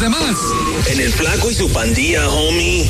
demás. En el Flaco y su pandilla, homie.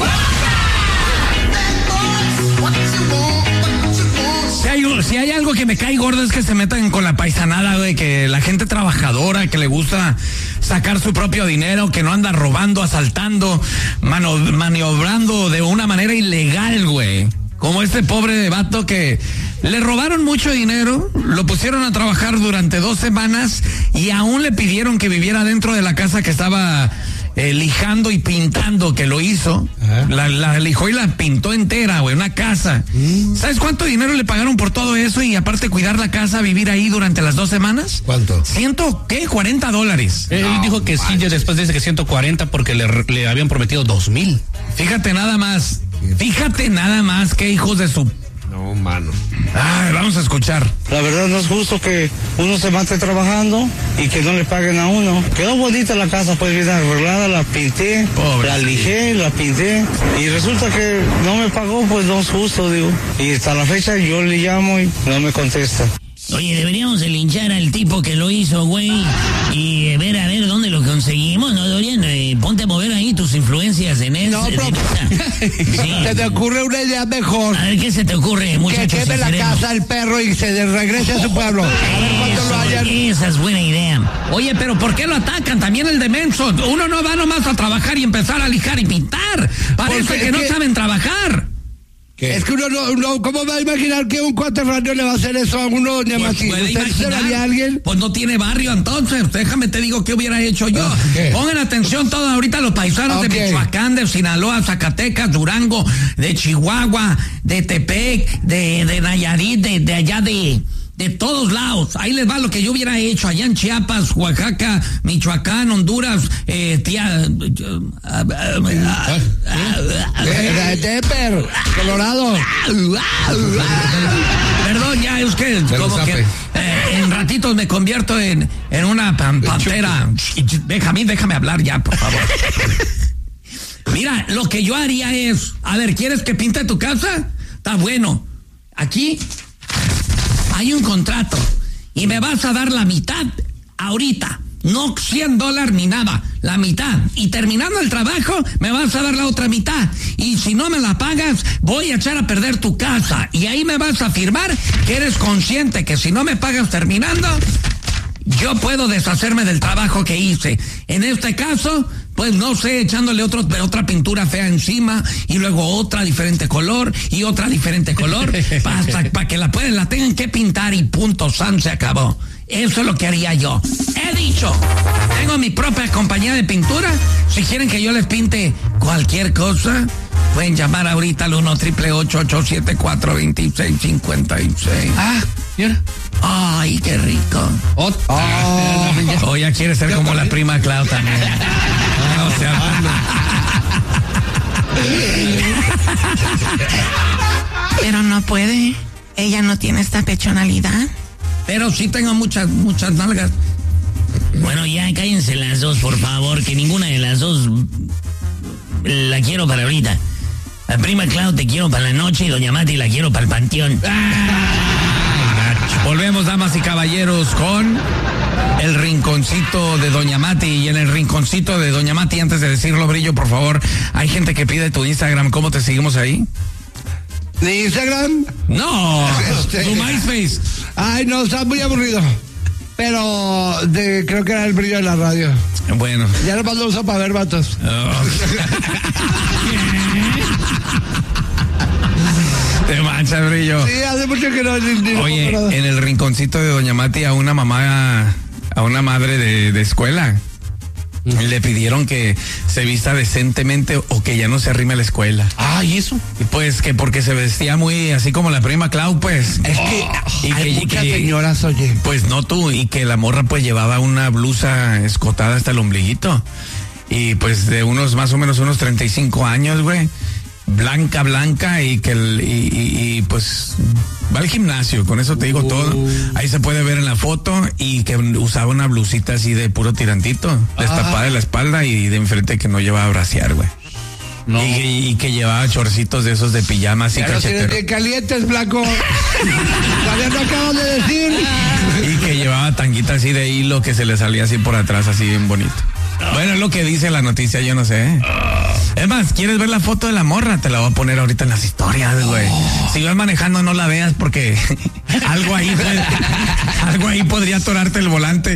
Si hay algo que me cae gordo es que se metan con la paisanada, güey, que la gente trabajadora, que le gusta sacar su propio dinero, que no anda robando, asaltando, maniobrando de una manera ilegal, güey. Como este pobre vato que le robaron mucho dinero, lo pusieron a trabajar durante 2 semanas y aún le pidieron que viviera dentro de la casa que estaba lijando y pintando, que lo hizo. La lijó y la pintó entera, güey, una casa. ¿Sabes cuánto dinero le pagaron por todo eso? Y aparte cuidar la casa, vivir ahí durante las 2 semanas. ¿Cuánto? $$40. Él dijo que sí, después dice que 140 porque le habían prometido 2,000. Fíjate nada más qué hijos de su... No, mano. Ay, vamos a escuchar. La verdad no es justo que uno se mate trabajando y que no le paguen a uno. Quedó bonita la casa, pues bien arreglada, la pinté, pobre, la lijé, la pinté y resulta que no me pagó, pues no es justo, digo. Y hasta la fecha yo le llamo y no me contesta. Oye, deberíamos de linchar al tipo que lo hizo, güey, y ver a ver dónde lo conseguimos, ¿no, Dorian? Ponte a mover ahí tus influencias en eso. No, pero se te ocurre una idea mejor. A ver, ¿qué se te ocurre, muchachos? Que queme la casa al perro y se regrese a su pueblo. A ver cuánto lo hayan. Esa es buena idea. Oye, pero ¿por qué lo atacan? También el demenso. Uno no va nomás a trabajar y empezar a lijar y pintar. Parece que no saben trabajar. ¿Qué? Es que uno no, ¿cómo va a imaginar que un cuaterráneo le va a hacer eso a uno? Pues puede imaginar, a alguien? Pues no tiene barrio entonces. Déjame te digo qué hubiera hecho yo. Okay. Pongan atención todos ahorita los paisanos de Michoacán, de Sinaloa, Zacatecas, Durango, de Chihuahua, de Tepec, de Nayarit, de allá de todos lados. Ahí les va lo que yo hubiera hecho allá en Chiapas, Oaxaca, Michoacán, Honduras, Denver, Colorado. Perdón, ya es que como que en ratitos me convierto en una pantera. Déjame hablar ya, por favor. Mira, lo que yo haría es, a ver, ¿quieres que pinte tu casa? Está bueno. Aquí hay un contrato y me vas a dar la mitad ahorita, no $100 ni nada, la mitad, y terminando el trabajo me vas a dar la otra mitad, y si no me la pagas voy a echar a perder tu casa, y ahí me vas a firmar que eres consciente que si no me pagas terminando yo puedo deshacerme del trabajo que hice. En este caso, pues no sé, echándole otra pintura fea encima y luego otra diferente color y otra diferente color para que la tengan que pintar y punto, san, se acabó. Eso es lo que haría yo. He dicho, tengo mi propia compañía de pintura. Si quieren que yo les pinte cualquier cosa, pueden llamar ahorita al 1-888-874-2656. Mira. Ay, qué rico. Oh, ya quiere ser como la prima Clau también. O sea, pero no puede. Ella no tiene esta pechonalidad. Pero sí tengo muchas nalgas. Bueno, ya cállense las dos, por favor, que ninguna de las dos la quiero para ahorita. La prima Clau te quiero para la noche y doña Mati la quiero para el panteón. Volvemos, damas y caballeros, con el rinconcito de doña Mati. Y en el rinconcito de doña Mati, antes de decirlo, Brillo, por favor, hay gente que pide tu Instagram. ¿Cómo te seguimos ahí? ¿De Instagram? No, tu MySpace. Ay, no, está muy aburrido. Pero creo que era el Brillo de la radio. Bueno. Ya nomás lo uso para ver vatos. Te mancha, Brillo. Sí, hace mucho que no. Oye, en el rinconcito de doña Mati a una madre de escuela le pidieron que se vista decentemente o que ya no se arrime a la escuela. ¿Y eso? Y pues que porque se vestía muy así como la prima Clau, pues. Es que hay muchas señoras, oye. Pues no tú, y que la morra pues llevaba una blusa escotada hasta el ombliguito. Y pues de más o menos unos 35 años, güey. Blanca, y que pues va al gimnasio, con eso te digo todo. Ahí se puede ver en la foto, y que usaba una blusita así de puro tirantito, destapada de la espalda y de enfrente, que no llevaba braciar, güey. No. Y que llevaba chorcitos de esos de pijama así cacheteros. Que calientes, Blanco. Todavía no acabo de decir. Y que llevaba tanguita así de hilo que se le salía así por atrás, así bien bonito. Bueno, es lo que dice la noticia, yo no sé. Es más, ¿quieres ver la foto de la morra? Te la voy a poner ahorita en las historias, güey. Si vas manejando, no la veas porque algo ahí podría atorarte el volante.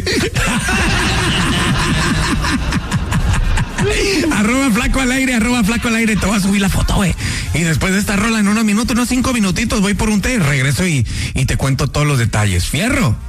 @flaco al aire, @flaco al aire. Te voy a subir la foto, güey. Y después de esta rola, en unos 5 minutitos, voy por un té, regreso y te cuento todos los detalles. ¡Fierro!